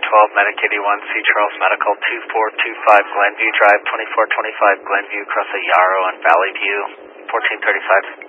12, Medicaid 1, C. Charles Medical, 2425 Glenview Drive, 2425 Glenview, across the Yarrow and Valley View, 1435.